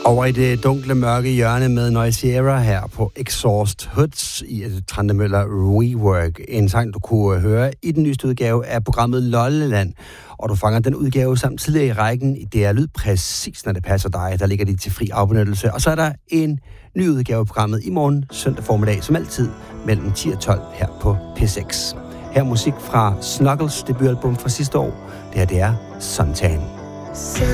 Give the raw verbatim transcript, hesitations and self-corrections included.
Over i det dunkle, mørke hjørne med Noisiera her på Exhaust Hoods i Trante Møller Rework. En sang, du kunne høre i den nyeste udgave af programmet Lolland. Og du fanger den udgave samtidig i rækken i D R Lyd, præcis når det passer dig. Der ligger de til fri afbenyttelse. Og så er der en ny udgave af programmet i morgen, søndag formiddag, som altid, mellem ti og tolv her på P seks. Her er musik fra Snuggles debutalbum fra sidste år. Det her, det er Suntan.